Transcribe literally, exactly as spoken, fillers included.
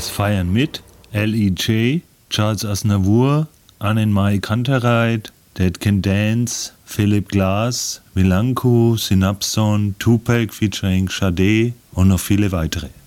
Es feiern mit L E J, Charles Aznavour, Annenmai Kantereit, Dead Can Dance, Philip Glass, Vilanco, Synapson, Tupac featuring Sade und noch viele weitere.